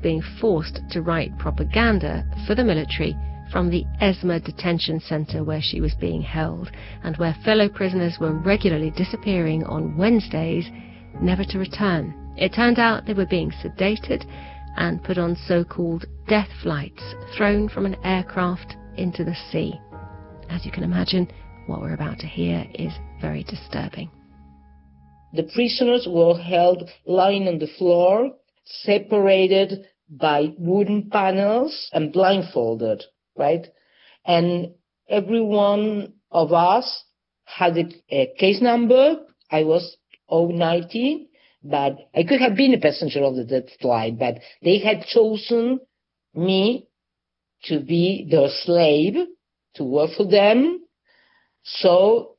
being forced to write propaganda for the military from the Esma detention centre where she was being held, and where fellow prisoners were regularly disappearing on Wednesdays, never to return. It turned out they were being sedated and put on so-called death flights, thrown from an aircraft into the sea. As you can imagine, what we're about to hear is very disturbing. The prisoners were held lying on the floor, separated by wooden panels and blindfolded, right? And every one of us had a case number. I was 090, but I could have been a passenger of the death flight, but they had chosen me to be their slave, to work for them. So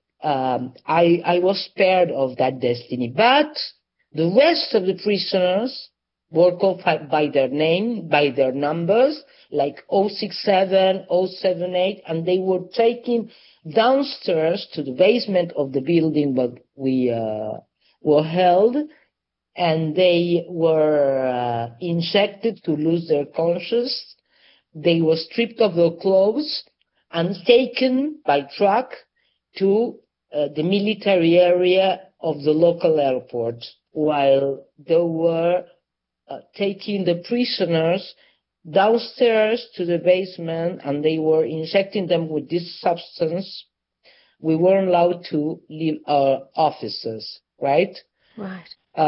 I was spared of that destiny. But the rest of the prisoners were called by their name, by their numbers, like 067, 078, and they were taken downstairs to the basement of the building where we were held, and they were injected to lose their conscience. They were stripped of their clothes and taken by truck to the military area of the local airport, while they were taking the prisoners downstairs to the basement, and they were injecting them with this substance. We weren't allowed to leave our offices, right? Right.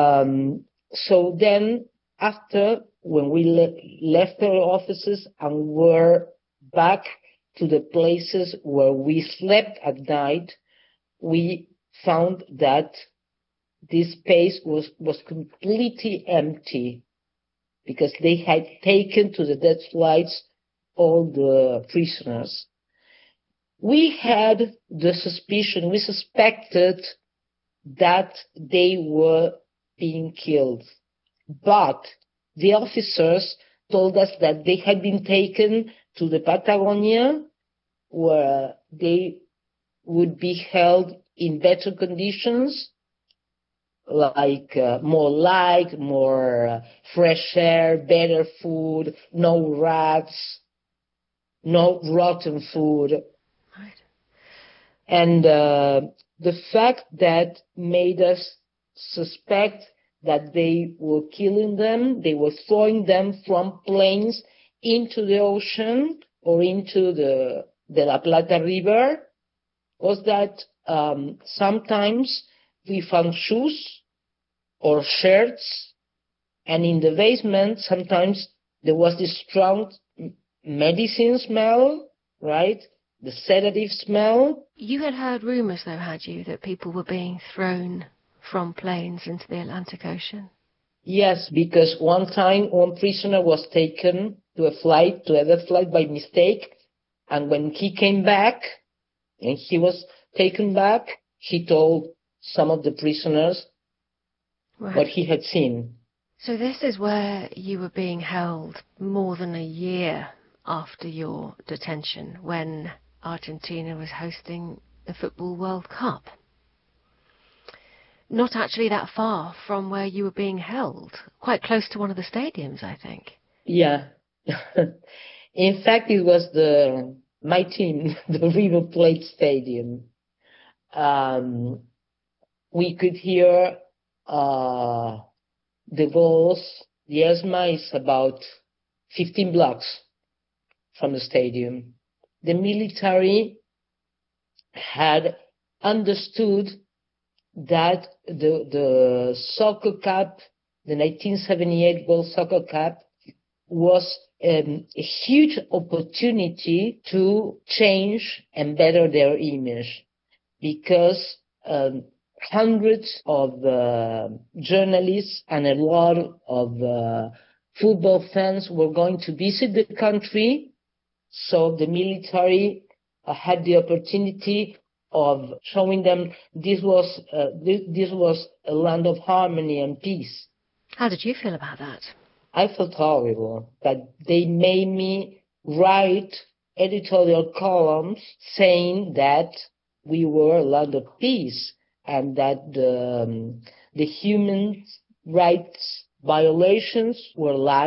So then, after, when we left our offices and were back to the places where we slept at night, we found that this space was completely empty, because they had taken to the death flights all the prisoners. We had the suspicion, we suspected that they were being killed. But the officers told us that they had been taken to the Patagonia, where they would be held in better conditions, like more light, more fresh air, better food, no rats, no rotten food. Right. And the fact that made us suspect that they were killing them, they were throwing them from planes into the ocean or into the La Plata River, was that sometimes we found shoes or shirts, and in the basement sometimes there was this strong medicine smell, right? The sedative smell. You had heard rumours, though, had you, that people were being thrown from planes into the Atlantic Ocean? Yes, because one time one prisoner was taken to another flight by mistake, and when he came back and he was taken back, he told some of the prisoners what he had seen. So this is where you were being held more than a year after your detention, when Argentina was hosting the Football World Cup. Not actually that far from where you were being held, quite close to one of the stadiums, I think. Yeah. In fact, it was my team, the River Plate Stadium. We could hear the goals. The ESMA is about 15 blocks from the stadium. The military had understood that the Soccer Cup, the 1978 World Soccer Cup, was a huge opportunity to change and better their image, because hundreds of journalists and a lot of football fans were going to visit the country. So the military had the opportunity of showing them this was a land of harmony and peace. How did you feel about that? I felt horrible that they made me write editorial columns saying that we were a land of peace, and that the human rights violations were lie,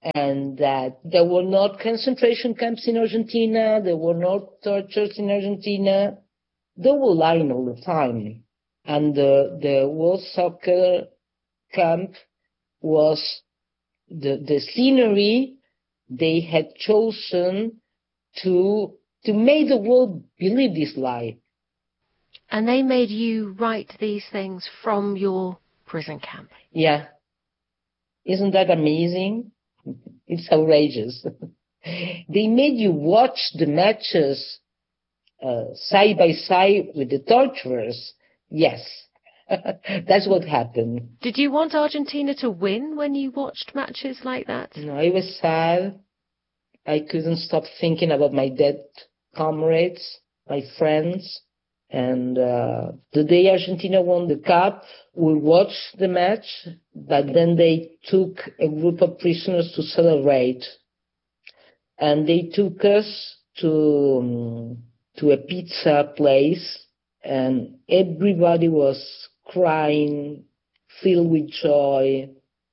and that there were not concentration camps in Argentina, there were not tortures in Argentina. They were lying all the time. And the World Soccer camp was the scenery they had chosen to make the world believe this lie. And they made you write these things from your prison camp? Yeah. Isn't that amazing? It's outrageous. They made you watch the matches side by side with the torturers. Yes. That's what happened. Did you want Argentina to win when you watched matches like that? No, I was sad. I couldn't stop thinking about my dead comrades, my friends. And the day Argentina won the cup, we watched the match, but then they took a group of prisoners to celebrate. And they took us to a pizza place, and everybody was crying, filled with joy.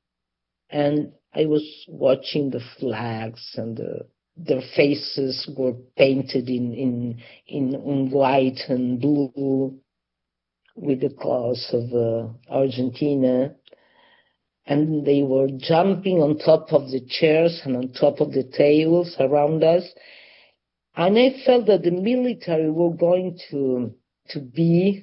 And I was watching the flags, and their faces were painted in white and blue with the colors of Argentina. And they were jumping on top of the chairs and on top of the tables around us. And I felt that the military were going to be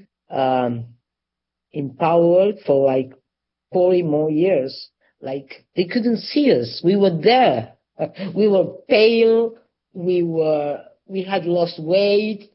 empowered for like 40 more years. Like, they couldn't see us. We were there. We were pale. We had lost weight.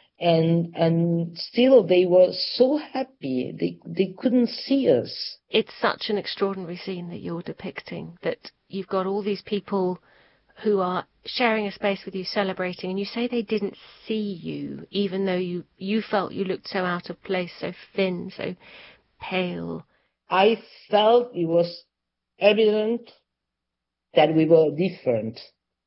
And still they were so happy. They couldn't see us. It's such an extraordinary scene that you're depicting, that you've got all these people who are sharing a space with you, celebrating, and you say they didn't see you, even though you felt you looked so out of place, so thin, so pale. I felt it was evident that we were different.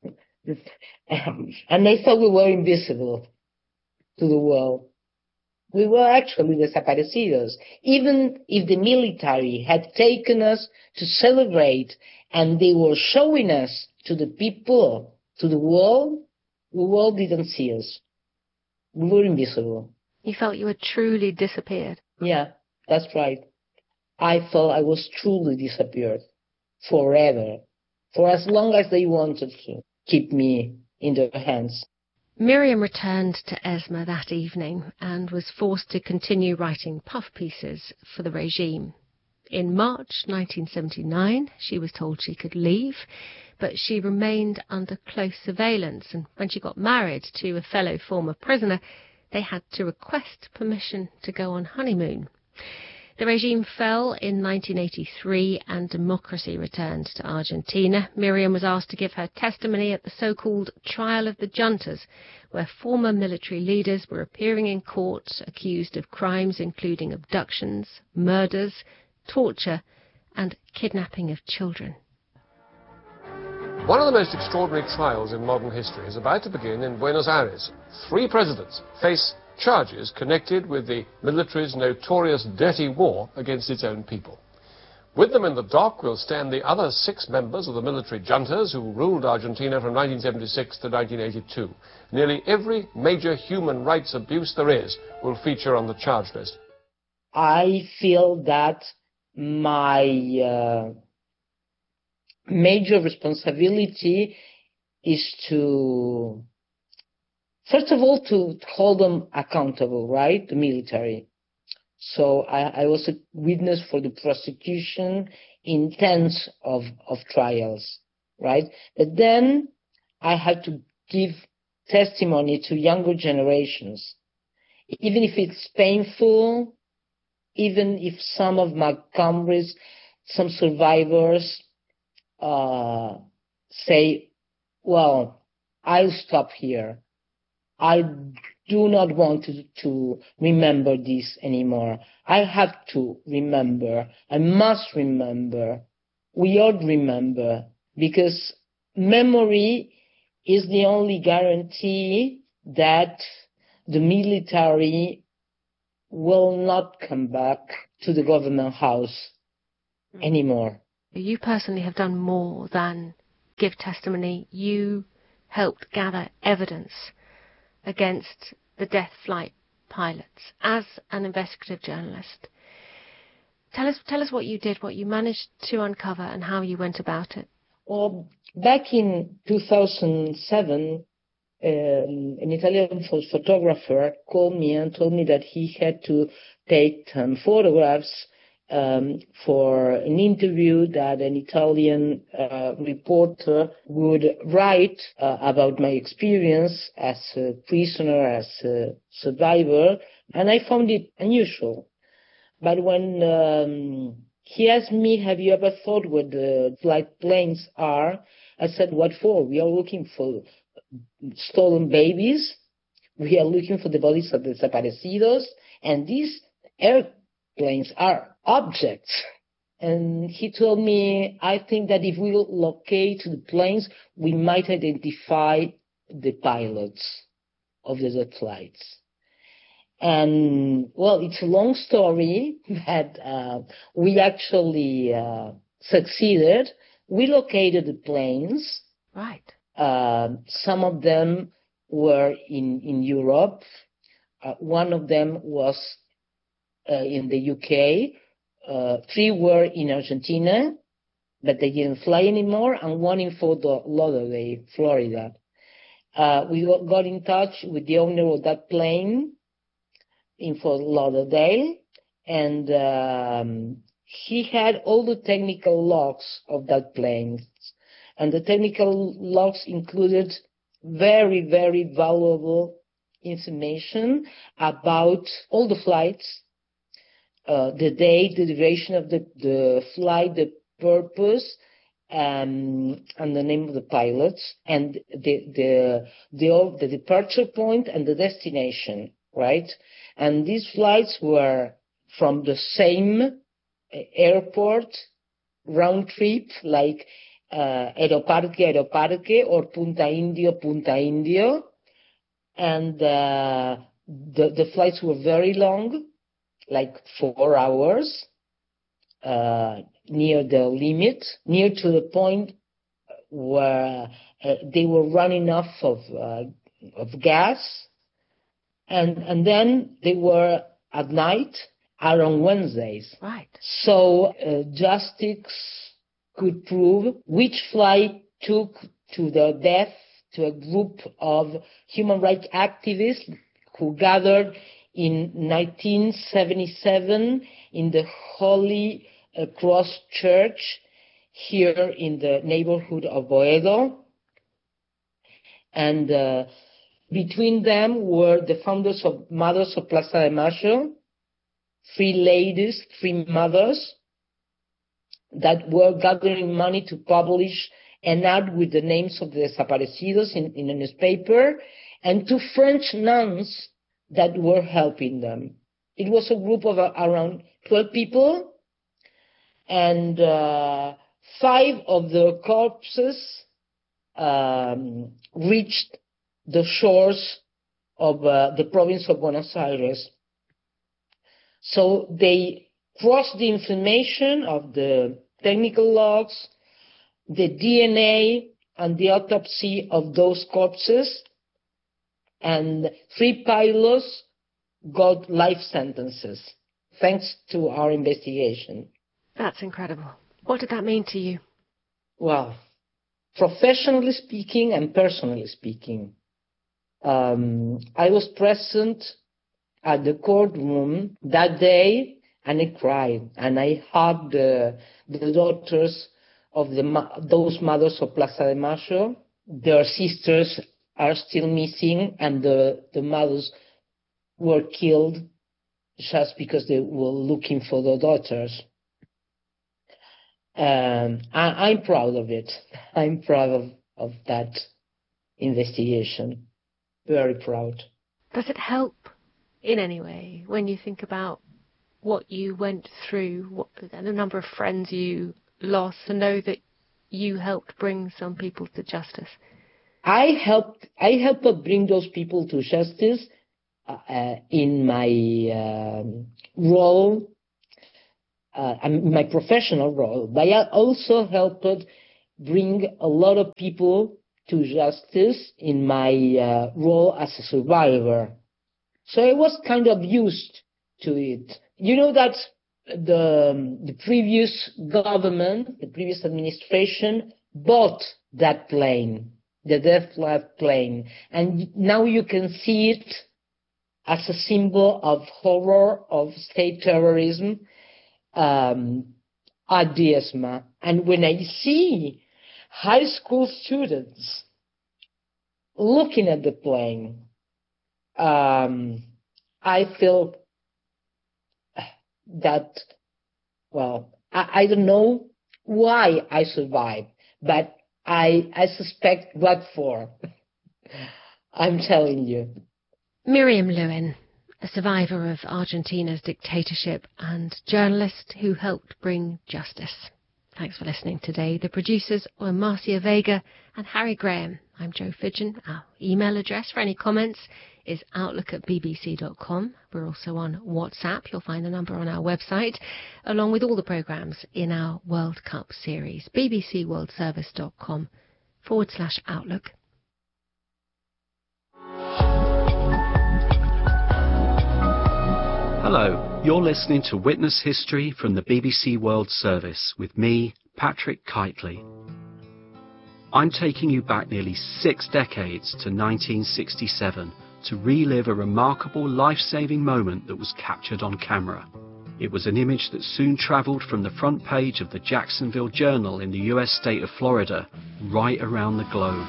And I thought we were invisible to the world. We were actually desaparecidos. Even if the military had taken us to celebrate and they were showing us to the people, to the world didn't see us. We were invisible. You felt you had truly disappeared. Yeah, that's right. I felt I was truly disappeared forever, for as long as they wanted to keep me in their hands. Miriam returned to ESMA that evening and was forced to continue writing puff pieces for the regime. In March 1979, she was told she could leave, but she remained under close surveillance, and when she got married to a fellow former prisoner, they had to request permission to go on honeymoon. The regime fell in 1983 and democracy returned to Argentina. Miriam was asked to give her testimony at the so-called Trial of the Juntas, where former military leaders were appearing in court accused of crimes including abductions, murders, torture and kidnapping of children. One of the most extraordinary trials in modern history is about to begin in Buenos Aires. 3 presidents face charges connected with the military's notorious dirty war against its own people. With them in the dock will stand the other 6 members of the military juntas who ruled Argentina from 1976 to 1982. Nearly every major human rights abuse there is will feature on the charge list. I feel that my major responsibility is to, first of all, to hold them accountable, right? The military. So I was a witness for the prosecution in tens of trials, right? But then I had to give testimony to younger generations. Even if it's painful, even if some of my comrades, some survivors say, well, I'll stop here. I do not want to remember this anymore. I have to remember. I must remember. We all remember, because memory is the only guarantee that the military will not come back to the government house anymore. You personally have done more than give testimony, you helped gather evidence against the death flight pilots as an investigative journalist. Tell us what you did, what you managed to uncover, and how you went about it. Well, back in 2007, an Italian photographer called me and told me that he had to take some photographs for an interview that an Italian reporter would write about my experience as a prisoner, as a survivor, and I found it unusual. But when he asked me, have you ever thought what the flight planes are? I said, what for? We are looking for stolen babies. We are looking for the bodies of the desaparecidos. And these airplanes are objects. And he told me, I think that if we locate the planes, we might identify the pilots of the dead flights. And, well, it's a long story, but we actually succeeded. We located the planes. Right. Some of them were in Europe. One of them was in the UK. 3 were in Argentina, but they didn't fly anymore, and 1 in Fort Lauderdale, Florida. We got in touch with the owner of that plane in Fort Lauderdale, and he had all the technical logs of that plane. And the technical logs included very, very valuable information about all the flights, the date, the duration of the flight, the purpose, and the name of the pilots, and the departure point and the destination, right? And these flights were from the same airport, round trip, like Aeroparque, or Punta Indio. And the flights were very long, like 4 hours, near the limit, near to the point where they were running off of gas. And then they were at night, are on Wednesdays. Right. So justice could prove which flight took to the death to a group of human rights activists who gathered in 1977 in the Holy Cross Church here in the neighborhood of Boedo. And between them were the founders of Mothers of Plaza de Mayo, 3 ladies, 3 mothers, that were gathering money to publish an ad with the names of the desaparecidos in a newspaper, and 2 French nuns that were helping them. It was a group of around 12 people, and 5 of the corpses reached the shores of the province of Buenos Aires. So they crossed the information of the technical logs, the DNA, and the autopsy of those corpses, and 3 pilots got life sentences, thanks to our investigation. That's incredible. What did that mean to you? Well, professionally speaking and personally speaking, I was present at the courtroom that day, and I cried, and I hugged the daughters of those mothers of Plaza de Mayo. Their sisters are still missing, and the mothers were killed just because they were looking for their daughters. I'm proud of it. I'm proud of that investigation. Very proud. Does it help in any way when you think about what you went through, the number of friends you lost, to know that you helped bring some people to justice? I helped bring those people to justice in my role, my professional role, but I also helped bring a lot of people to justice in my role as a survivor. So I was kind of used to it. You know that the previous government, the previous administration, bought that plane, the Death Flag plane, and now you can see it as a symbol of horror of state terrorism at the ESMA. And when I see high school students looking at the plane, I feel that, well, I don't know why I survived, but I suspect what for. I'm telling you. Miriam Lewin, a survivor of Argentina's dictatorship and journalist who helped bring justice. Thanks for listening today. The producers were Marcia Vega and Harry Graham. I'm Jo Fidgen. Our email address for any comments is outlook@bbc.com. We're also on WhatsApp. You'll find the number on our website, along with all the programmes in our World Cup series. bbcworldservice.com/outlook. Hello, you're listening to Witness History from the BBC World Service with me, Patrick Kitely. I'm taking you back nearly 6 decades to 1967 to relive a remarkable life-saving moment that was captured on camera. It was an image that soon travelled from the front page of the Jacksonville Journal in the US state of Florida right around the globe.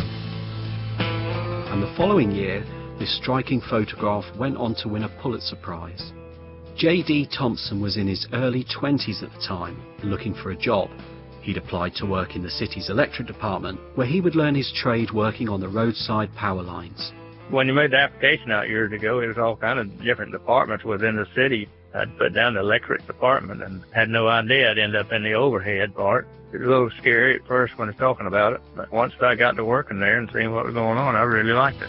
And the following year, this striking photograph went on to win a Pulitzer Prize. J.D. Thompson was in his early 20s at the time, looking for a job. He'd applied to work in the city's electric department, where he would learn his trade working on the roadside power lines. When you made the application out years ago, it was all kind of different departments within the city. I'd put down the electric department and had no idea I'd end up in the overhead part. It was a little scary at first when I was talking about it, but once I got to working there and seeing what was going on, I really liked it.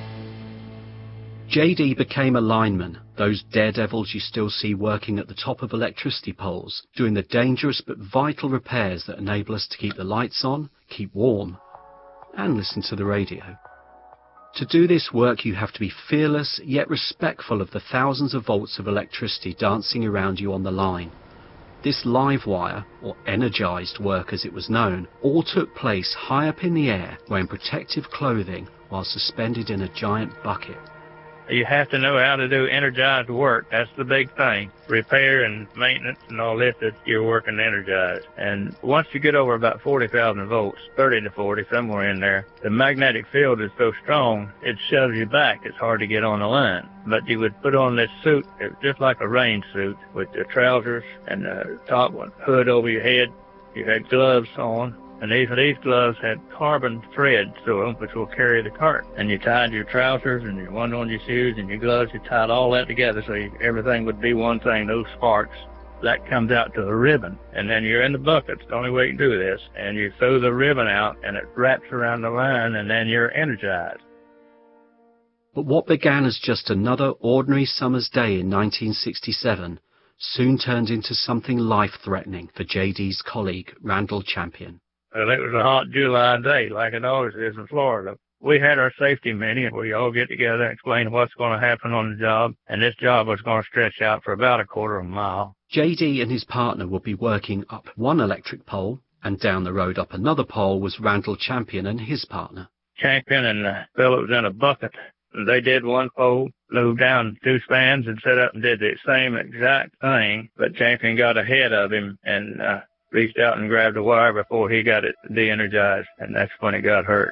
J.D. became a lineman, those daredevils you still see working at the top of electricity poles, doing the dangerous but vital repairs that enable us to keep the lights on, keep warm, and listen to the radio. To do this work, you have to be fearless yet respectful of the thousands of volts of electricity dancing around you on the line. This live wire, or energized work as it was known, all took place high up in the air, wearing protective clothing while suspended in a giant bucket. You have to know how to do energized work. That's the big thing. Repair and maintenance and all this, that you're working energized. And once you get over about 40,000 volts, 30 to 40, somewhere in there, the magnetic field is so strong, it shoves you back. It's hard to get on the line. But you would put on this suit, it was just like a rain suit, with the trousers and the top one, hood over your head. You had gloves on. And these gloves had carbon thread through them, which will carry the cart. And you tied your trousers and your one on your shoes and your gloves. You tied all that together so everything would be one thing, no sparks. That comes out to a ribbon. And then you're in the bucket. It's the only way you can do this. And you throw the ribbon out and it wraps around the line and then you're energized. But what began as just another ordinary summer's day in 1967 soon turned into something life-threatening for J.D.'s colleague, Randall Champion. Well, it was a hot July day, like it always is in Florida. We had our safety meeting where you all get together and explain what's going to happen on the job, and this job was going to stretch out for about a quarter of a mile. J.D. and his partner would be working up one electric pole, and down the road up another pole was Randall Champion and his partner. Champion and Phillips in a bucket. They did one pole, moved down 2 spans, and set up and did the same exact thing, but Champion got ahead of him and reached out and grabbed the wire before he got it de-energized, and that's when he got hurt.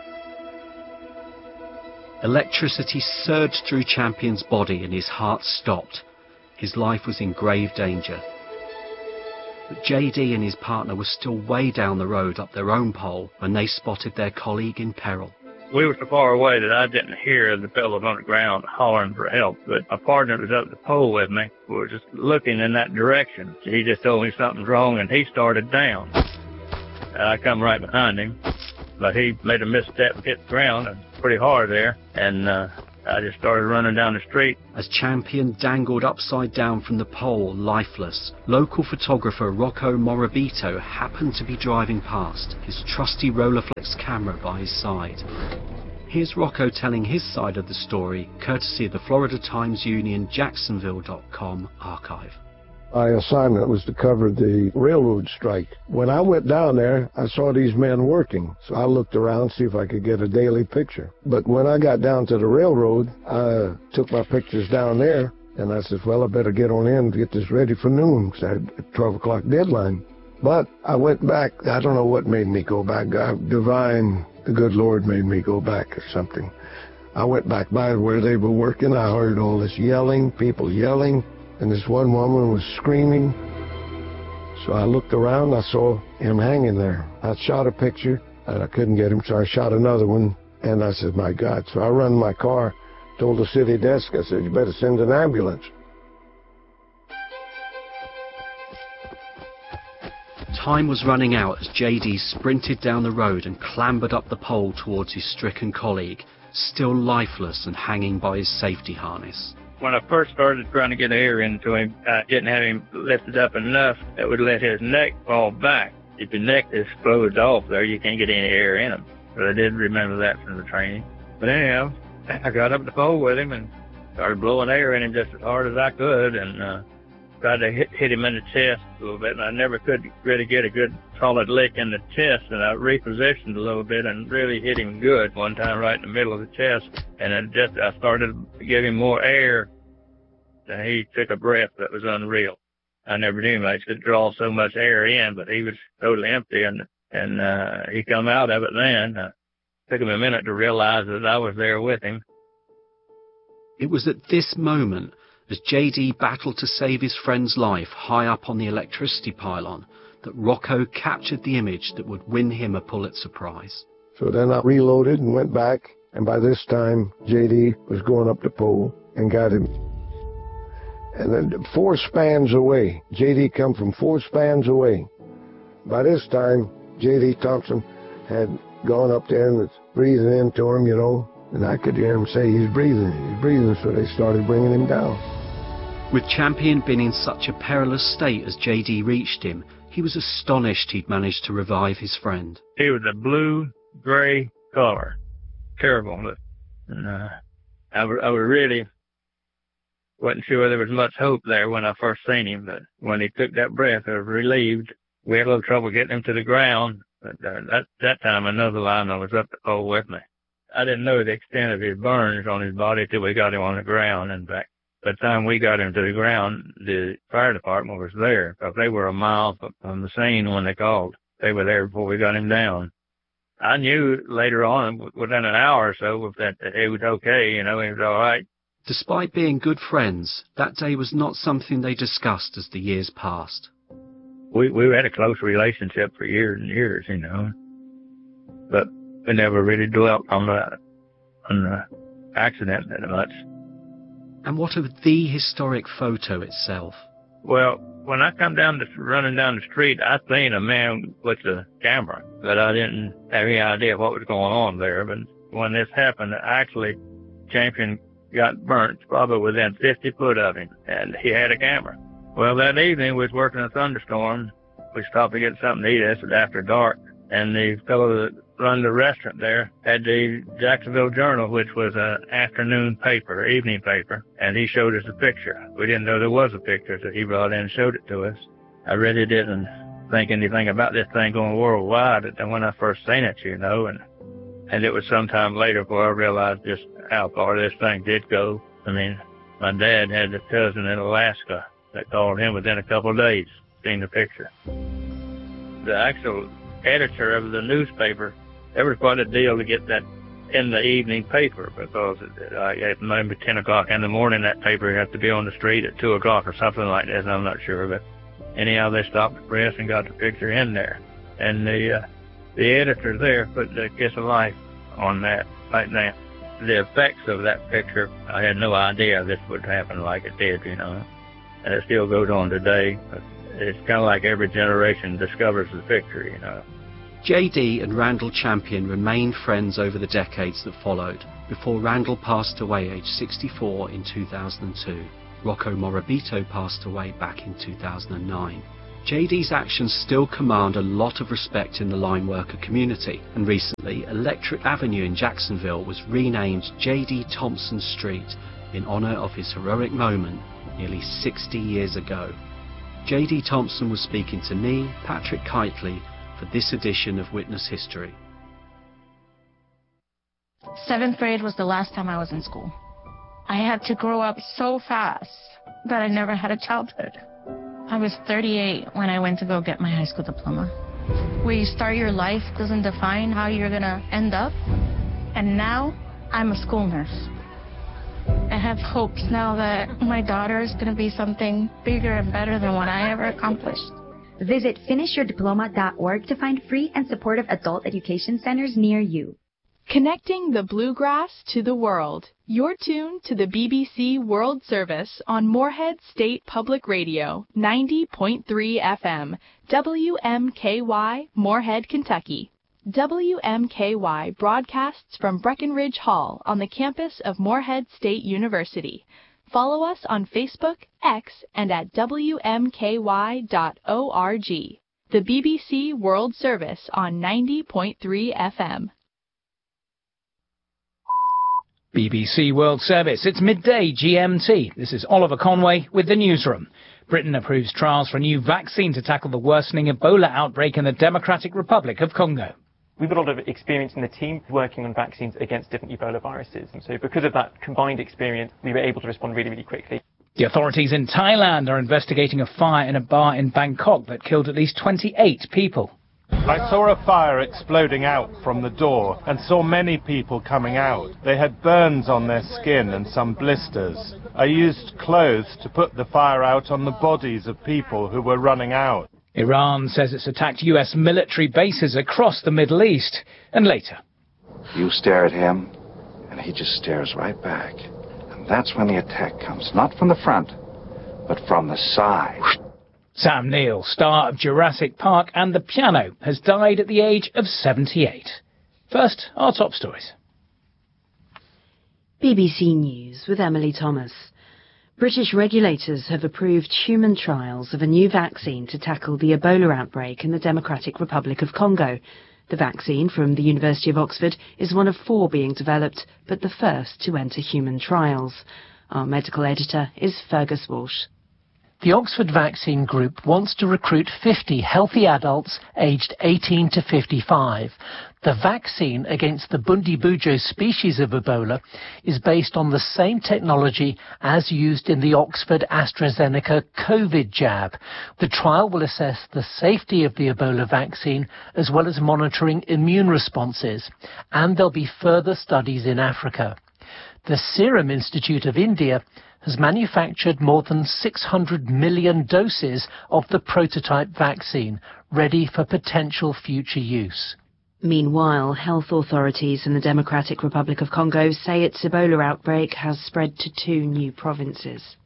Electricity surged through Champion's body and his heart stopped. His life was in grave danger. But J.D. and his partner were still way down the road up their own pole when they spotted their colleague in peril. We were so far away that I didn't hear the fellows on the ground hollering for help, but my partner was up the pole with me. We were just looking in that direction. He just told me something's wrong, and he started down. I come right behind him, but he made a misstep and hit the ground pretty hard there, and I just started running down the street. As Champion dangled upside down from the pole, lifeless, local photographer Rocco Morabito happened to be driving past, his trusty Rolleiflex camera by his side. Here's Rocco telling his side of the story, courtesy of the Florida Times Union Jacksonville.com archive. My assignment was to cover the railroad strike. When I went down there, I saw these men working, so I looked around to see if I could get a daily picture. But when I got down to the railroad, I took my pictures down there, and I said, well, I better get on in to get this ready for noon, because I had a 12 o'clock deadline. But I went back. I don't know what made me go back. The good Lord made me go back or something. I went back by where they were working. I heard all this yelling, people yelling. And this one woman was screaming. So I looked around, I saw him hanging there. I shot a picture, and I couldn't get him, so I shot another one. And I said, my God. So I run my car, told the city desk, I said, you better send an ambulance. Time was running out as JD sprinted down the road and clambered up the pole towards his stricken colleague, still lifeless and hanging by his safety harness. When I first started trying to get air into him, I didn't have him lifted up enough that would let his neck fall back. If your neck is closed off there, you can't get any air in him. But I did remember that from the training. But anyhow, I got up the pole with him and started blowing air in him just as hard as I could, and tried to hit him in the chest a little bit, and I never could really get a good solid lick in the chest, and I repositioned a little bit and really hit him good one time right in the middle of the chest, and then I started to give him more air, and he took a breath that was unreal. I never knew him. I could draw so much air in, but he was totally empty, and he come out of it then. Took him a minute to realize that I was there with him. It was at this moment, as JD battled to save his friend's life high up on the electricity pylon, that Rocco captured the image that would win him a Pulitzer Prize. So then I reloaded and went back, and by this time, JD was going up the pole and got him. And then 4 spans away, JD come from 4 spans away. By this time, JD Thompson had gone up there and was breathing into him, you know, and I could hear him say, he's breathing, so they started bringing him down. With Champion being in such a perilous state as JD reached him, he was astonished he'd managed to revive his friend. He was a blue-gray color. Terrible. And I really wasn't sure there was much hope there when I first seen him, but when he took that breath, I was relieved. We had a little trouble getting him to the ground, but that time another lineman was up the pole with me. I didn't know the extent of his burns on his body till we got him on the ground. In fact, by the time we got him to the ground, the fire department was there, because they were a mile from the scene when they called. They were there before we got him down. I knew later on, within an hour or so, that he was okay, you know, he was all right. Despite being good friends, that day was not something they discussed as the years passed. We had a close relationship for years and years, you know, but we never really dwelt on the accident that much. And what of the historic photo itself? Well, when I come running down the street, I seen a man with a camera, but I didn't have any idea what was going on there. But when this happened, actually, Champion got burnt probably within 50 foot of him, and he had a camera. Well, that evening, we was working a thunderstorm. We stopped to get something to eat. This was after dark, and the fellow that run the restaurant there had the Jacksonville Journal, which was an afternoon paper, evening paper, and he showed us a picture. We didn't know there was a picture, so he brought in and showed it to us. I really didn't think anything about this thing going worldwide when I first seen it, you know, and it was sometime later before I realized just how far this thing did go. I mean, my dad had a cousin in Alaska that called him within a couple of days, seen the picture. The actual editor of the newspaper, there was quite a deal to get that in the evening paper, because at maybe 10 o'clock in the morning, that paper had to be on the street at 2 o'clock or something like this. I'm not sure, but anyhow, they stopped the press and got the picture in there. And the editor there put the kiss of life on that right now. The effects of that picture, I had no idea this would happen like it did, you know. And it still goes on today. But it's kind of like every generation discovers the picture, you know. JD and Randall Champion remained friends over the decades that followed, before Randall passed away aged 64 in 2002. Rocco Morabito passed away back in 2009. JD's actions still command a lot of respect in the line worker community, and recently Electric Avenue in Jacksonville was renamed JD Thompson Street in honour of his heroic moment nearly 60 years ago. JD Thompson was speaking to me, Patrick Kitely, for this edition of Witness History. 7th grade was the last time I was in school. I had to grow up so fast that I never had a childhood. I was 38 when I went to go get my high school diploma. Where you start your life doesn't define how you're gonna end up. And now, I'm a school nurse. I have hopes now that my daughter is gonna be something bigger and better than what I ever accomplished. Visit finishyourdiploma.org to find free and supportive adult education centers near you. Connecting the bluegrass to the world. You're tuned to the BBC World Service on Moorhead State Public Radio, 90.3 FM, WMKY, Moorhead, Kentucky. WMKY broadcasts from Breckenridge Hall on the campus of Moorhead State University. Follow us on Facebook, X, and at WMKY.org. The BBC World Service on 90.3 FM. BBC World Service. It's midday GMT. This is Oliver Conway with the newsroom. Britain approves trials for a new vaccine to tackle the worsening Ebola outbreak in the Democratic Republic of Congo. We've got a lot of experience in the team working on vaccines against different Ebola viruses. And so because of that combined experience, we were able to respond really, really quickly. The authorities in Thailand are investigating a fire in a bar in Bangkok that killed at least 28 people. I saw a fire exploding out from the door and saw many people coming out. They had burns on their skin and some blisters. I used clothes to put the fire out on the bodies of people who were running out. Iran says it's attacked US military bases across the Middle East. And later, you stare at him and he just stares right back. And that's when the attack comes, not from the front, but from the side. Sam Neill, star of Jurassic Park and The Piano, has died at the age of 78. First, our top stories. BBC News with Emily Thomas. British regulators have approved human trials of a new vaccine to tackle the Ebola outbreak in the Democratic Republic of Congo. The vaccine from the University of Oxford is one of 4 being developed, but the first to enter human trials. Our medical editor is Fergus Walsh. The Oxford Vaccine Group wants to recruit 50 healthy adults aged 18 to 55. The vaccine against the Bundibugyo species of Ebola is based on the same technology as used in the Oxford AstraZeneca COVID jab. The trial will assess the safety of the Ebola vaccine as well as monitoring immune responses, and there'll be further studies in Africa. The Serum Institute of India has manufactured more than 600 million doses of the prototype vaccine, ready for potential future use. Meanwhile, health authorities in the Democratic Republic of Congo say its Ebola outbreak has spread to 2 new provinces.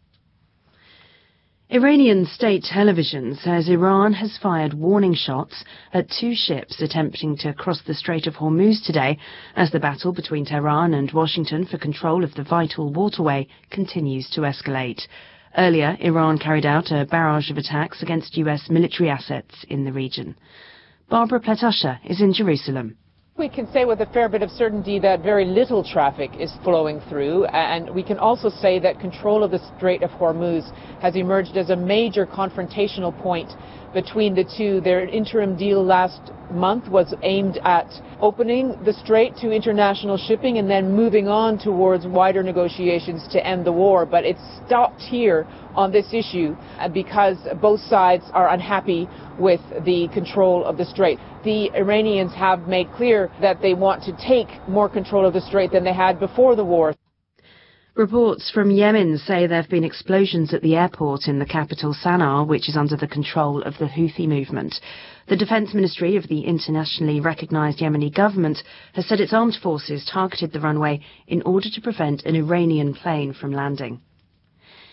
Iranian state television says Iran has fired warning shots at 2 ships attempting to cross the Strait of Hormuz today as the battle between Tehran and Washington for control of the vital waterway continues to escalate. Earlier, Iran carried out a barrage of attacks against US military assets in the region. Barbara Platasha is in Jerusalem. We can say with a fair bit of certainty that very little traffic is flowing through, and we can also say that control of the Strait of Hormuz has emerged as a major confrontational point between the two. Their interim deal last month was aimed at opening the strait to international shipping and then moving on towards wider negotiations to end the war. But it's stopped here on this issue because both sides are unhappy with the control of the strait. The Iranians have made clear that they want to take more control of the strait than they had before the war. Reports from Yemen say there have been explosions at the airport in the capital Sana'a, which is under the control of the Houthi movement. The Defence Ministry of the internationally recognised Yemeni government has said its armed forces targeted the runway in order to prevent an Iranian plane from landing.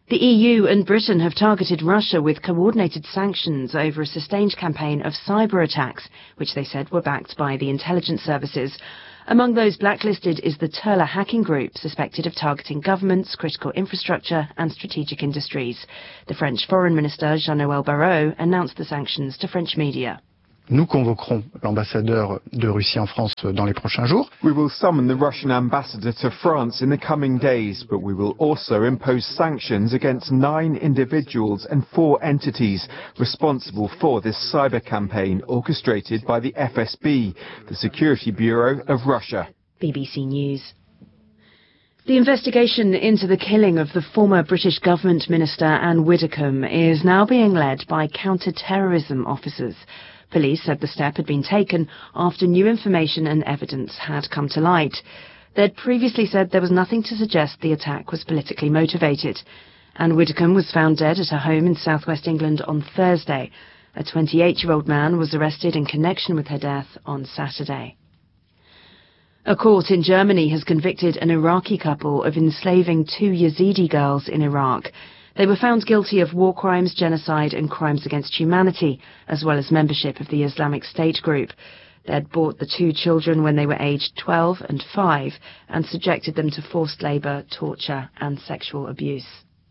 The EU and Britain have targeted Russia with coordinated sanctions over a sustained campaign of cyber attacks, which they said were backed by the intelligence services. Among those blacklisted is the Turla hacking group, suspected of targeting governments, critical infrastructure and strategic industries. The French Foreign Minister, Jean-Noël Barrot, announced the sanctions to French media. Nous convoquerons l'ambassadeur de Russie en France dans les prochains jours. We will summon the Russian ambassador to France in the coming days, but we will also impose sanctions against 9 individuals and 4 entities responsible for this cyber campaign orchestrated by the FSB, the Security Bureau of Russia. BBC News. The investigation into the killing of the former British government minister Anne Widdecombe is now being led by counter-terrorism officers. Police said the step had been taken after new information and evidence had come to light. They'd previously said there was nothing to suggest the attack was politically motivated. Anne Widdecombe was found dead at her home in southwest England on Thursday. A 28-year-old man was arrested in connection with her death on Saturday. A court in Germany has convicted an Iraqi couple of enslaving 2 Yazidi girls in Iraq. They were found guilty of war crimes, genocide and crimes against humanity, as well as membership of the Islamic State group. They had bought the 2 children when they were aged 12 and 5 and subjected them to forced labour, torture and sexual abuse.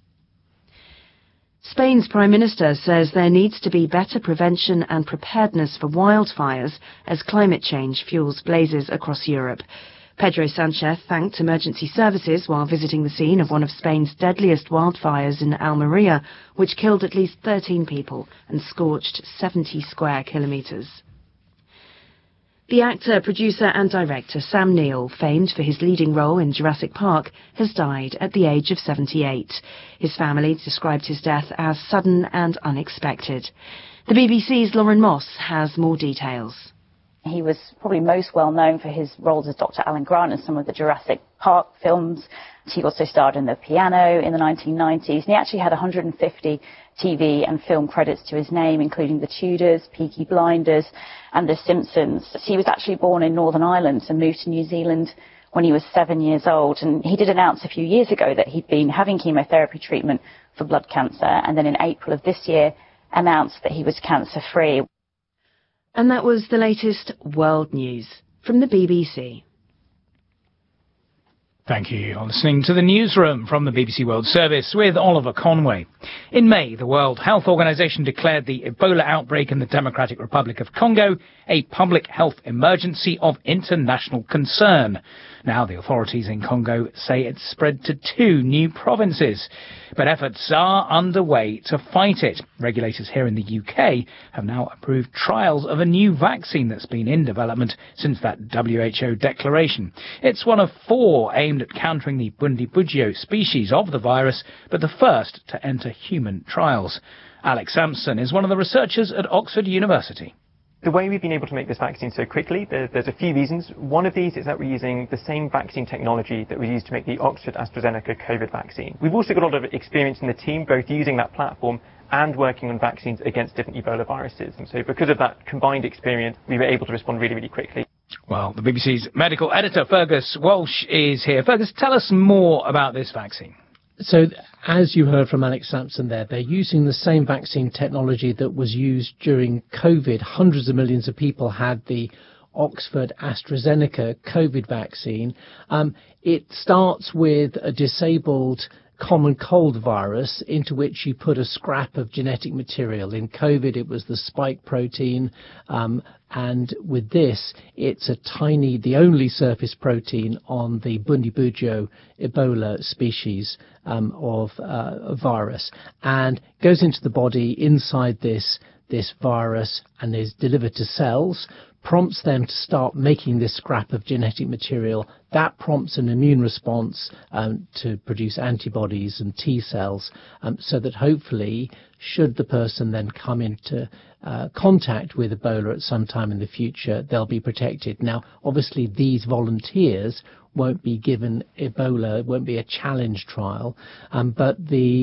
Spain's Prime Minister says there needs to be better prevention and preparedness for wildfires as climate change fuels blazes across Europe. Pedro Sanchez thanked emergency services while visiting the scene of one of Spain's deadliest wildfires in Almeria, which killed at least 13 people and scorched 70 square kilometres. The actor, producer and director Sam Neill, famed for his leading role in Jurassic Park, has died at the age of 78. His family described his death as sudden and unexpected. The BBC's Lauren Moss has more details. He was probably most well known for his roles as Dr. Alan Grant in some of the Jurassic Park films. He also starred in The Piano in the 1990s, and he actually had 150 TV and film credits to his name, including The Tudors, Peaky Blinders, and The Simpsons. He was actually born in Northern Ireland and moved to New Zealand when he was 7 years old, and he did announce a few years ago that he'd been having chemotherapy treatment for blood cancer, and then in April of this year announced that he was cancer-free. And that was the latest world news from the BBC. Thank you. You're listening to the newsroom from the BBC World Service with Oliver Conway. In May, the World Health Organization declared the Ebola outbreak in the Democratic Republic of Congo a public health emergency of international concern. Now the authorities in Congo say it's spread to 2 new provinces. But efforts are underway to fight it. Regulators here in the UK have now approved trials of a new vaccine that's been in development since that WHO declaration. It's one of 4 aimed at countering the Bundibugyo species of the virus, but the first to enter human trials. Alex Sampson is one of the researchers at Oxford University. The way we've been able to make this vaccine so quickly, there's a few reasons. One of these is that we're using the same vaccine technology that we used to make the Oxford AstraZeneca COVID vaccine. We've also got a lot of experience in the team, both using that platform and working on vaccines against different Ebola viruses. And so because of that combined experience, we were able to respond really, really quickly. Well, the BBC's medical editor, Fergus Walsh, is here. Fergus, tell us more about this vaccine. So, as you heard from Alex Sampson there, they're using the same vaccine technology that was used during COVID. Hundreds of millions of people had the Oxford AstraZeneca COVID vaccine. It starts with a disabled common cold virus into which you put a scrap of genetic material. In COVID, it was the spike protein, and with this, it's the only surface protein on the Bundibugyo Ebola species of virus, and goes into the body inside this virus and is delivered to cells, prompts them to start making this scrap of genetic material. That prompts an immune response to produce antibodies and T cells, so that hopefully, should the person then come into contact with Ebola at some time in the future, they'll be protected. Now, obviously, these volunteers won't be given Ebola, it won't be a challenge trial, but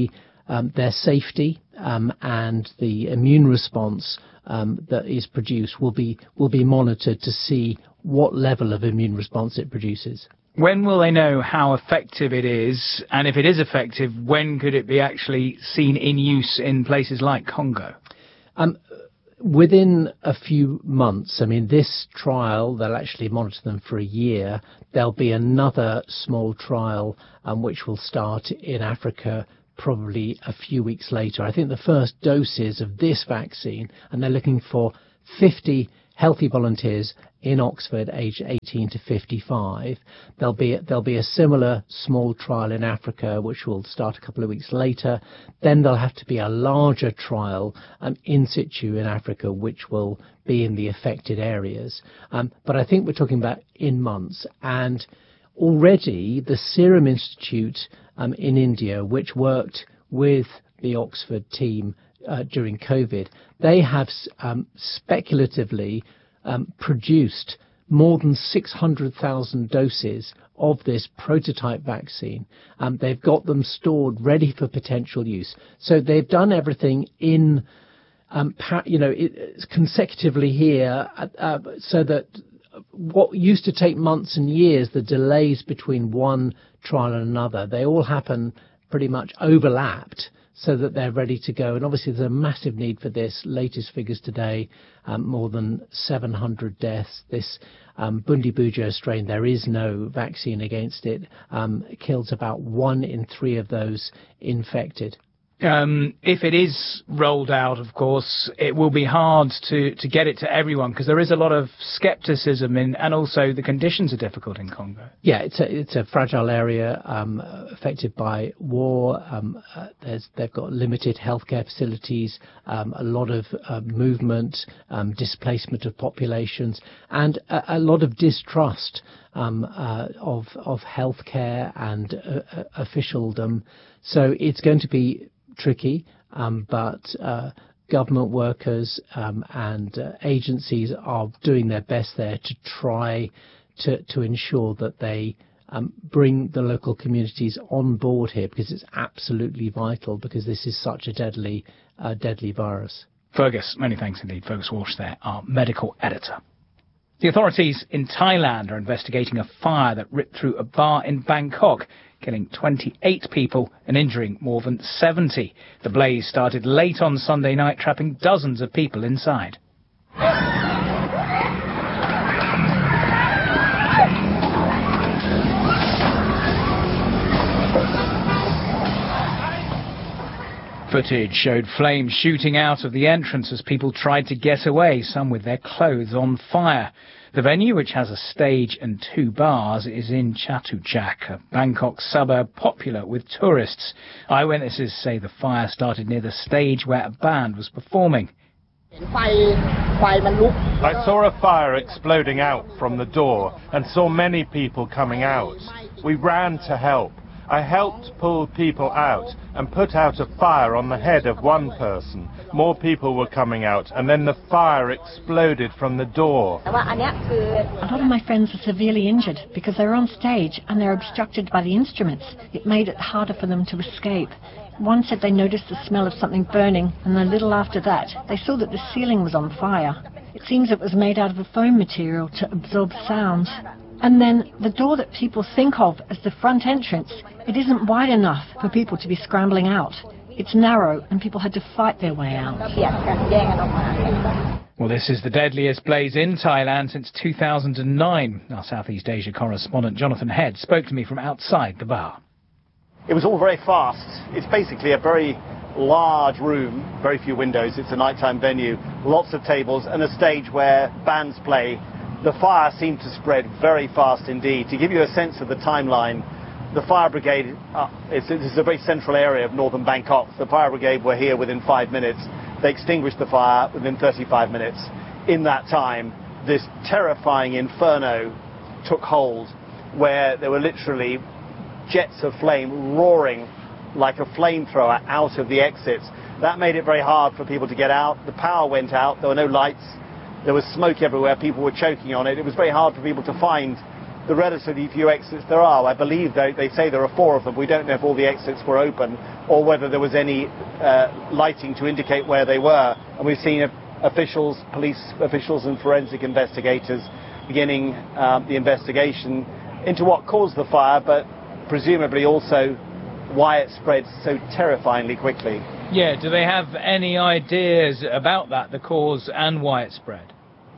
their safety and the immune response that is produced will be monitored to see what level of immune response it produces. When will they know how effective it is? And if it is effective, when could it be actually seen in use in places like Congo? Within a few months. I mean, this trial, they'll actually monitor them for a year. There'll be another small trial which will start in Africa probably a few weeks later. I think the first doses of this vaccine, and they're looking for 50 healthy volunteers in Oxford aged 18 to 55. There'll be a similar small trial in Africa which will start a couple of weeks later. Then there'll have to be a larger trial in situ in Africa which will be in the affected areas. But I think we're talking about in months. And already the Serum Institute in India, which worked with the Oxford team during COVID, they have speculatively produced more than 600,000 doses of this prototype vaccine. They've got them stored ready for potential use. So they've done everything in, consecutively here, so that what used to take months and years, the delays between one trial and another, they all happen pretty much overlapped, so that they're ready to go. And obviously there's a massive need for this. Latest figures today, more than 700 deaths. This Bundibugyo strain, there is no vaccine against it. It kills about 1 in 3 of those infected. If it is rolled out, of course, it will be hard to get it to everyone because there is a lot of scepticism and also the conditions are difficult in Congo. Yeah, it's a fragile area affected by war. They've got limited healthcare facilities, a lot of movement, displacement of populations, and a lot of distrust of healthcare and officialdom. So it's going to be tricky, but government workers and agencies are doing their best there to try to ensure that they bring the local communities on board here, because it's absolutely vital, because this is such a deadly virus. Fergus, many thanks indeed. Fergus Walsh there, our medical editor. The authorities in Thailand are investigating a fire that ripped through a bar in Bangkok, killing 28 people and injuring more than 70. The blaze started late on Sunday night, trapping dozens of people inside. Footage showed flames shooting out of the entrance as people tried to get away, some with their clothes on fire. The venue, which has a stage and 2 bars, is in Chatuchak, a Bangkok suburb popular with tourists. Eyewitnesses say the fire started near the stage where a band was performing. I saw a fire exploding out from the door and saw many people coming out. We ran to help. I helped pull people out and put out a fire on the head of one person. More people were coming out, and then the fire exploded from the door. A lot of my friends are severely injured because they're on stage and they're obstructed by the instruments. It made it harder for them to escape. One said they noticed the smell of something burning, and a little after that, they saw that the ceiling was on fire. It seems it was made out of a foam material to absorb sound. And then the door that people think of as the front entrance, it isn't wide enough for people to be scrambling out. It's narrow and people had to fight their way out. Well, this is the deadliest blaze in Thailand since 2009. Our Southeast Asia correspondent Jonathan Head spoke to me from outside the bar. It was all very fast. It's basically a very large room, very few windows. It's a nighttime venue, lots of tables and a stage where bands play. The fire seemed to spread very fast indeed. To give you a sense of the timeline, the fire brigade, this is a very central area of northern Bangkok. The fire brigade were here within 5 minutes. They extinguished the fire within 35 minutes. In that time, this terrifying inferno took hold, where there were literally jets of flame roaring like a flamethrower out of the exits. That made it very hard for people to get out. The power went out. There were no lights. There was smoke everywhere. People were choking on it. It was very hard for people to find the relatively few exits there are. I believe they say there are 4 of them. We don't know if all the exits were open or whether there was any lighting to indicate where they were. And we've seen officials, police officials and forensic investigators beginning the investigation. into what caused the fire, but presumably also why it spread so terrifyingly quickly. Yeah, do they have any ideas about that, the cause and why it spread?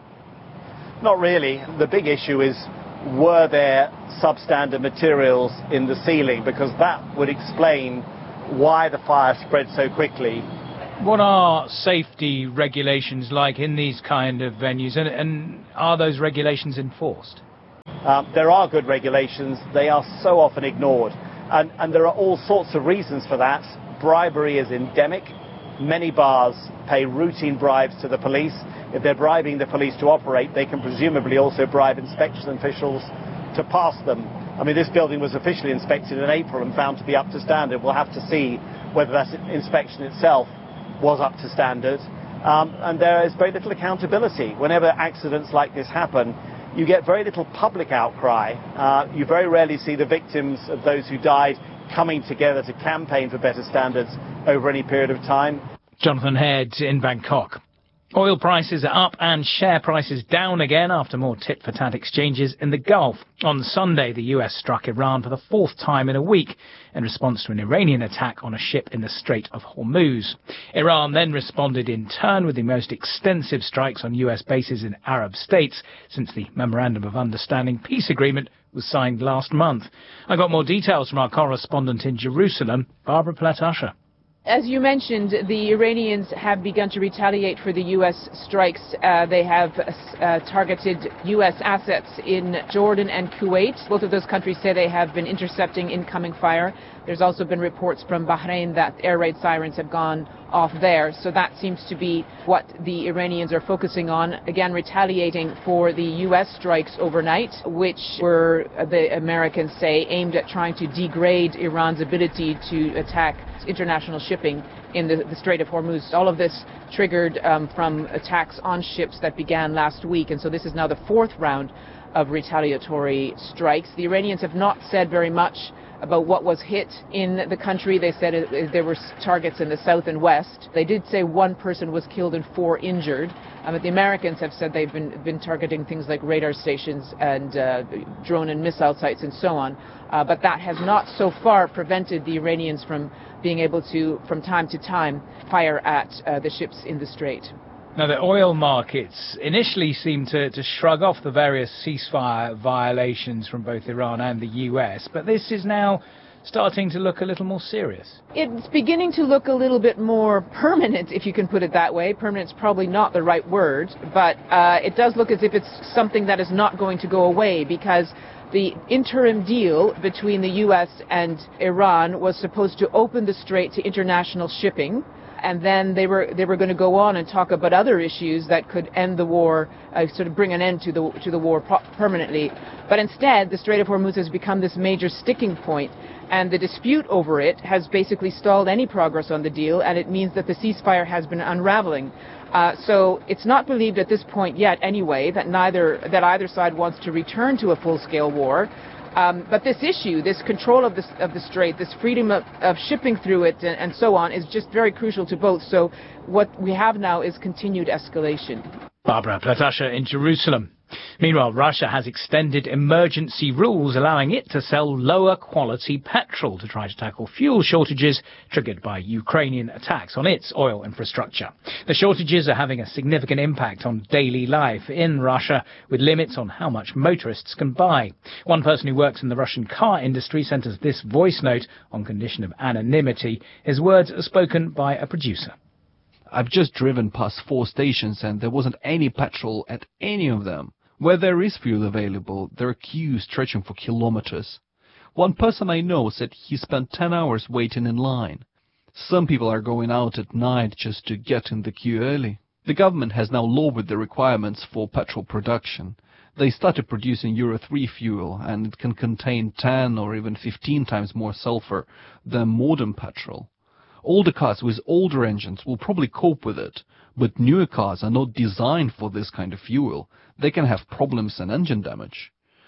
Not really. The big issue is, were there substandard materials in the ceiling? Because that would explain why the fire spread so quickly. What are safety regulations like in these kind of venues, and are those regulations enforced? There are good regulations. They are so often ignored. And there are all sorts of reasons for that. Bribery is endemic. Many bars pay routine bribes to the police. If they're bribing the police to operate, they can presumably also bribe inspection officials to pass them. I mean, this building was officially inspected in April and found to be up to standard. We'll have to see whether that inspection itself was up to standard. And there is very little accountability. Whenever accidents like this happen, you get very little public outcry. You very rarely see the victims of those who died coming together to campaign for better standards over any period of time. Jonathan Head in Bangkok. Oil prices are up and share prices down again after more tit-for-tat exchanges in the Gulf. On Sunday, the US struck Iran for the fourth time in a week in response to an Iranian attack on a ship in the Strait of Hormuz. Iran then responded in turn with the most extensive strikes on US bases in Arab states since the Memorandum of Understanding peace agreement was signed last month. I got more details from our correspondent in Jerusalem, Barbara Platt-Usher. As you mentioned, the Iranians have begun to retaliate for the U.S. strikes. They have targeted U.S. assets in Jordan and Kuwait. Both of those countries say they have been intercepting incoming fire. There's also been reports from Bahrain that air raid sirens have gone off there. So that seems to be what the Iranians are focusing on, again retaliating for the U.S. strikes overnight, which were, the Americans say, aimed at trying to degrade Iran's ability to attack international shipping in the Strait of Hormuz. All of this triggered from attacks on ships that began last week, and so this is now the fourth round of retaliatory strikes. The Iranians have not said very much about what was hit in the country. They said there were targets in the south and west. They did say one person was killed and 4 injured. But the Americans have said they've been targeting things like radar stations and drone and missile sites and so on. But that has not so far prevented the Iranians from being able to, from time to time, fire at the ships in the strait. Now, the oil markets initially seemed to shrug off the various ceasefire violations from both Iran and the US, but this is now starting to look a little more serious. It's beginning to look a little bit more permanent, if you can put it that way. Permanent's probably not the right word, but it does look as if it's something that is not going to go away, because the interim deal between the US and Iran was supposed to open the strait to international shipping. And then they were going to go on and talk about other issues that could end the war, sort of bring an end to the war permanently. But instead, the Strait of Hormuz has become this major sticking point, and the dispute over it has basically stalled any progress on the deal, and it means that the ceasefire has been unraveling. So it's not believed at this point yet, anyway, that either side wants to return to a full-scale war. But this issue, this control of the strait, this freedom of shipping through it and so on is just very crucial to both. So what we have now is continued escalation. Barbara Platt-Usher in Jerusalem. Meanwhile, Russia has extended emergency rules allowing it to sell lower quality petrol to try to tackle fuel shortages triggered by Ukrainian attacks on its oil infrastructure. The shortages are having a significant impact on daily life in Russia, with limits on how much motorists can buy. One person who works in the Russian car industry sent us this voice note on condition of anonymity. His words are spoken by a producer. I've just driven past 4 stations and there wasn't any petrol at any of them. Where there is fuel available, there are queues stretching for kilometers. One person I know said he spent 10 hours waiting in line. Some people are going out at night just to get in the queue early. The government has now lowered the requirements for petrol production. They started producing Euro 3 fuel, and it can contain 10 or even 15 times more sulfur than modern petrol. Older cars with older engines will probably cope with it, but newer cars are not designed for this kind of fuel. They can have problems and engine damage.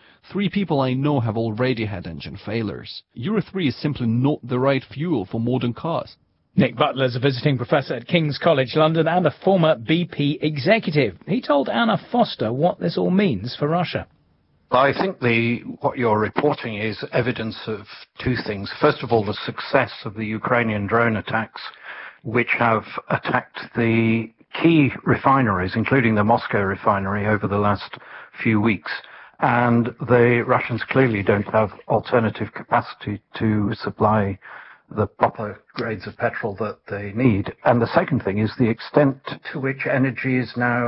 3 people I know have already had engine failures. Euro 3 is simply not the right fuel for modern cars. Nick Butler is a visiting professor at King's College London and a former BP executive. He told Anna Foster what this all means for Russia. I think what you're reporting is evidence of two things. First of all, the success of the Ukrainian drone attacks, which have attacked the key refineries, including the Moscow refinery, over the last few weeks. And the Russians clearly don't have alternative capacity to supply the proper grades of petrol that they need. And the second thing is the extent to which energy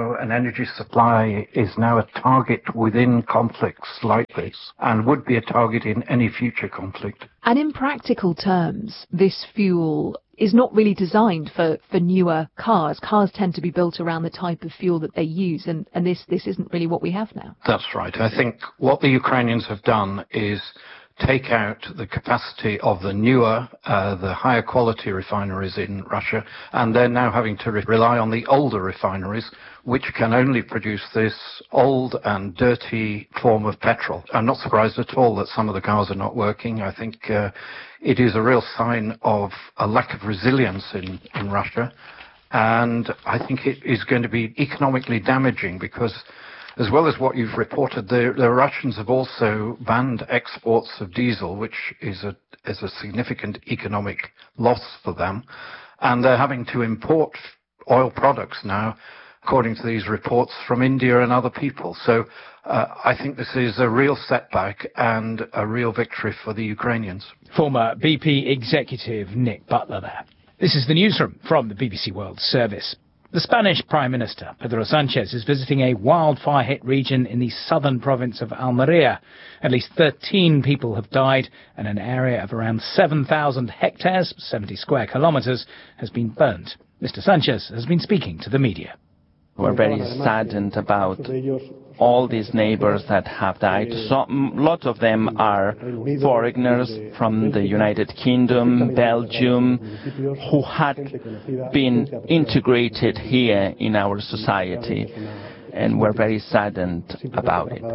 supply is now a target within conflicts like this, and would be a target in any future conflict. And in practical terms, this fuel is not really designed for newer cars. Cars tend to be built around the type of fuel that they use, and this isn't really what we have now. That's right. I think what the Ukrainians have done is take out the capacity of the newer, the higher quality refineries in Russia, and they're now having to rely on the older refineries, which can only produce this old and dirty form of petrol. I'm not surprised at all that some of the cars are not working. I think it is a real sign of a lack of resilience in Russia, and I think it is going to be economically damaging because, as well as what you've reported, the Russians have also banned exports of diesel, which is a significant economic loss for them. And they're having to import oil products now, according to these reports, from India and other people. So I think this is a real setback and a real victory for the Ukrainians. Former BP executive Nick Butler there. This is the newsroom from the BBC World Service. The Spanish Prime Minister, Pedro Sánchez, is visiting a wildfire-hit region in the southern province of Almería. At least 13 people have died, and an area of around 7,000 hectares, 70 square kilometres, has been burnt. Mr. Sánchez has been speaking to the media. We're very saddened about all these neighbors that have died. Lots of them are foreigners from the United Kingdom, Belgium, who had been integrated here in our society, and we're very saddened about it.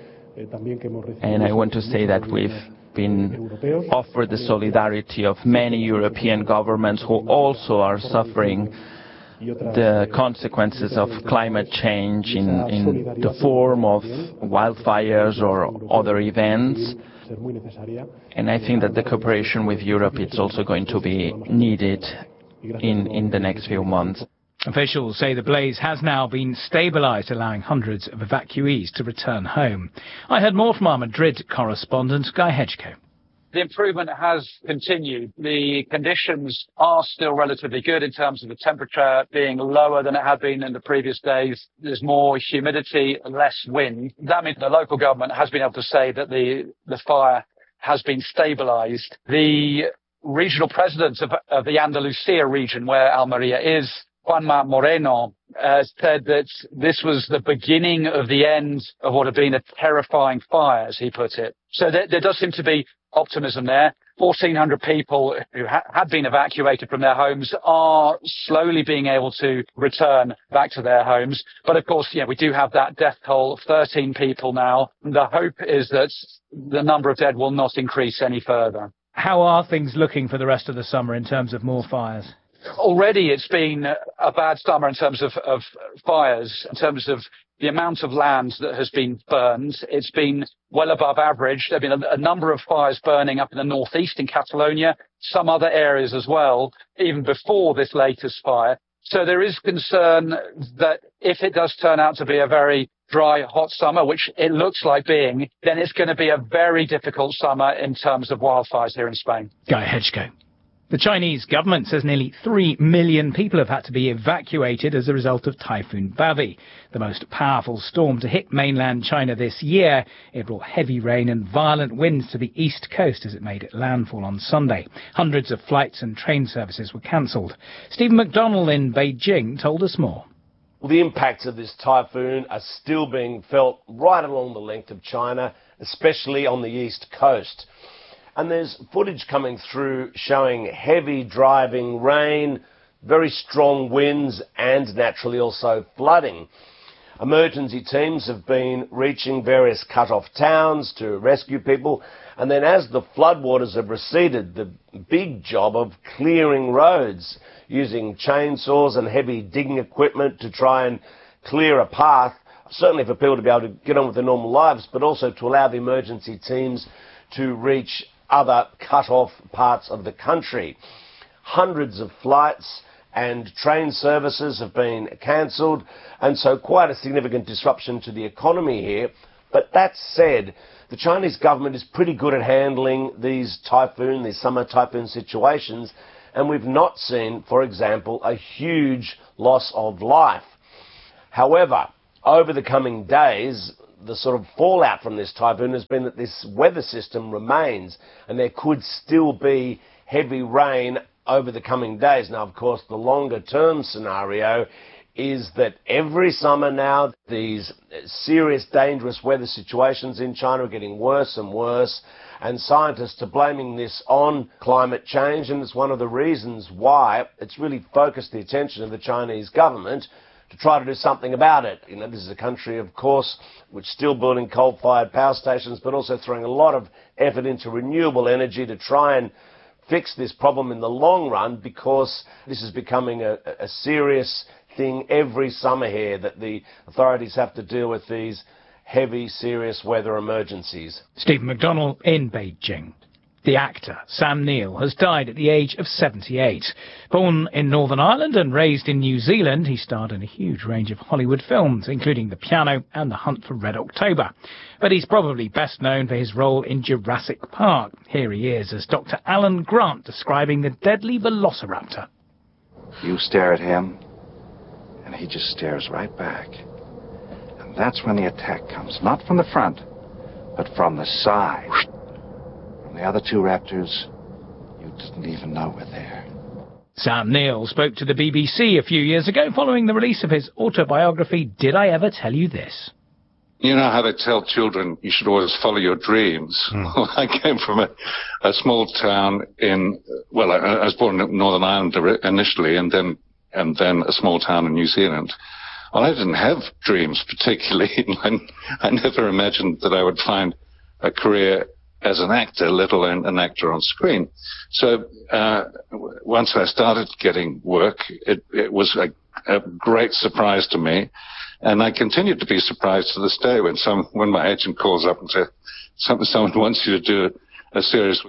And I want to say that we've been offered the solidarity of many European governments who also are suffering the consequences of climate change in the form of wildfires or other events. And I think that the cooperation with Europe is also going to be needed in the next few months. Officials say the blaze has now been stabilised, allowing hundreds of evacuees to return home. I heard more from our Madrid correspondent, Guy Hedgecoe. The improvement has continued. The conditions are still relatively good in terms of the temperature being lower than it had been in the previous days. There's more humidity, less wind. That means the local government has been able to say that the fire has been stabilised. The regional president of the Andalusia region, where Almería is, Juanma Moreno, said that this was the beginning of the end of what had been a terrifying fire, as he put it. So there does seem to be optimism there. 1,400 people who had been evacuated from their homes are slowly being able to return back to their homes. But of course, we do have that death toll of 13 people now. The hope is that the number of dead will not increase any further. How are things looking for the rest of the summer in terms of more fires? Already it's been a bad summer in terms of fires, in terms of the amount of land that has been burned. It's been well above average. There have been a number of fires burning up in the northeast in Catalonia, some other areas as well, even before this latest fire. So there is concern that if it does turn out to be a very dry, hot summer, which it looks like being, then it's going to be a very difficult summer in terms of wildfires here in Spain. Guy Hedgecoe. The Chinese government says nearly 3 million people have had to be evacuated as a result of Typhoon Bavi, the most powerful storm to hit mainland China this year. It brought heavy rain and violent winds to the east coast as it made landfall on Sunday. Hundreds of flights and train services were cancelled. Stephen McDonnell in Beijing told us more. Well, the impacts of this typhoon are still being felt right along the length of China, especially on the east coast. And there's footage coming through showing heavy driving rain, very strong winds, and naturally also flooding. Emergency teams have been reaching various cut-off towns to rescue people. And then as the floodwaters have receded, the big job of clearing roads using chainsaws and heavy digging equipment to try and clear a path certainly for people to be able to get on with their normal lives, but also to allow the emergency teams to reach other cut-off parts of the country. Hundreds of flights and train services have been cancelled, and so quite a significant disruption to the economy here. But that said, the Chinese government is pretty good at handling these summer typhoon situations, and we've not seen, for example, a huge loss of life. However, over the coming days, the sort of fallout from this typhoon has been that this weather system remains, and there could still be heavy rain over the coming days. Now, of course, the longer-term scenario is that every summer now, these serious, dangerous weather situations in China are getting worse and worse, and scientists are blaming this on climate change, and it's one of the reasons why it's really focused the attention of the Chinese government to try to do something about it. You know, this is a country, of course, which is still building coal-fired power stations, but also throwing a lot of effort into renewable energy to try and fix this problem in the long run, because this is becoming a serious thing every summer here, that the authorities have to deal with these heavy, serious weather emergencies. Stephen McDonnell in Beijing. The actor, Sam Neill, has died at the age of 78. Born in Northern Ireland and raised in New Zealand, he starred in a huge range of Hollywood films, including The Piano and The Hunt for Red October. But he's probably best known for his role in Jurassic Park. Here he is as Dr. Alan Grant describing the deadly velociraptor. You stare at him, and he just stares right back. And that's when the attack comes, not from the front, but from the side. The other two raptors, you didn't even know were there. Sam Neill spoke to the BBC a few years ago following the release of his autobiography, Did I Ever Tell You This? You know how they tell children you should always follow your dreams? Well, I came from a small town I was born in Northern Ireland initially, and then a small town in New Zealand. Well, I didn't have dreams particularly. I never imagined that I would find a career as an actor, let alone an actor on screen. So once I started getting work, it was a great surprise to me, and I continued to be surprised to this day when my agent calls up and says someone wants you to do a series.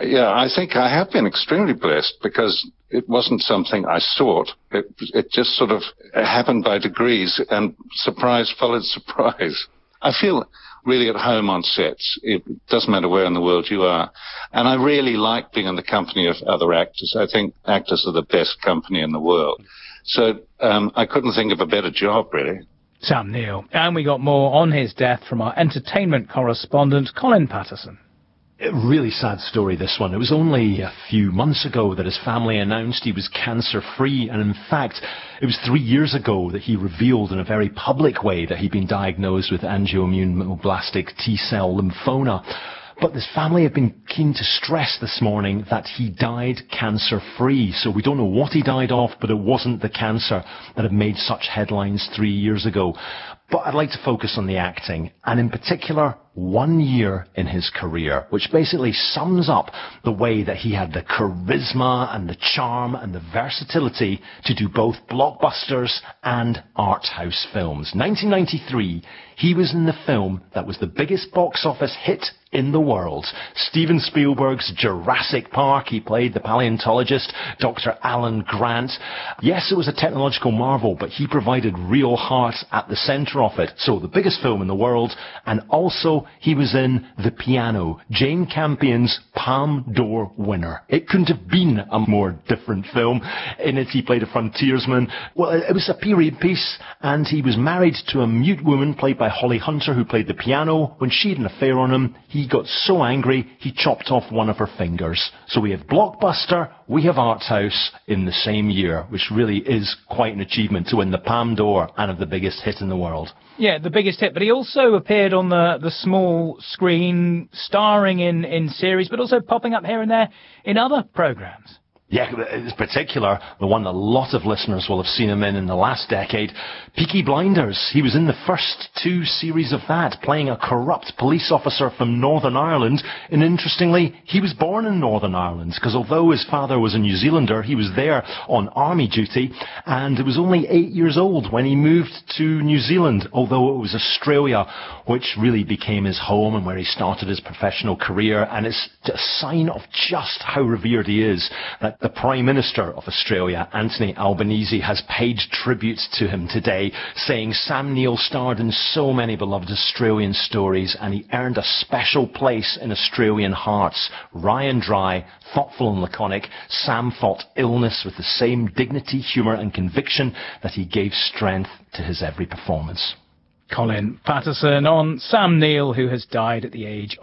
I think I have been extremely blessed, because it wasn't something I sought. It just sort of happened by degrees, and surprise followed surprise. I feel really at home on sets. It doesn't matter where in the world you are. And I really like being in the company of other actors. I think actors are the best company in the world. So I couldn't think of a better job, really. Sam Neill. And we got more on his death from our entertainment correspondent, Colin Patterson. A really sad story, this one. It was only a few months ago that his family announced he was cancer-free, and in fact, it was 3 years ago that he revealed in a very public way that he'd been diagnosed with angioimmunoblastic T-cell lymphoma. But his family have been keen to stress this morning that he died cancer-free. So we don't know what he died of, but it wasn't the cancer that had made such headlines 3 years ago. But I'd like to focus on the acting, and in particular, 1 year in his career, which basically sums up the way that he had the charisma and the charm and the versatility to do both blockbusters and art house films. 1993, he was in the film that was the biggest box office hit in the world. Steven Spielberg's Jurassic Park. He played the paleontologist, Dr. Alan Grant. Yes, it was a technological marvel, but he provided real heart at the centre of it. So the biggest film in the world, and also he was in The Piano, Jane Campion's Palme d'Or winner. It couldn't have been a more different film. In it, he played a frontiersman. Well, it was a period piece, and he was married to a mute woman played by Holly Hunter, who played the piano. When she had an affair on him, he got so angry, he chopped off one of her fingers. So we have blockbuster, we have art house in the same year, which really is quite an achievement to win the Palme d'Or and have the biggest hit in the world. Yeah, the biggest hit, but he also appeared on the small screen, starring in series, but also popping up here and there in other programmes. Yeah, in particular, the one that a lot of listeners will have seen him in the last decade, Peaky Blinders. He was in the first 2 series of that, playing a corrupt police officer from Northern Ireland. And interestingly, he was born in Northern Ireland, because although his father was a New Zealander, he was there on army duty, and he was only 8 years old when he moved to New Zealand, although it was Australia which really became his home and where he started his professional career. And it's a sign of just how revered he is that the Prime Minister of Australia, Anthony Albanese, has paid tribute to him today, saying Sam Neill starred in so many beloved Australian stories and he earned a special place in Australian hearts. Wry and dry, thoughtful and laconic, Sam fought illness with the same dignity, humour and conviction that he gave strength to his every performance. Colin Patterson on Sam Neill, who has died at the age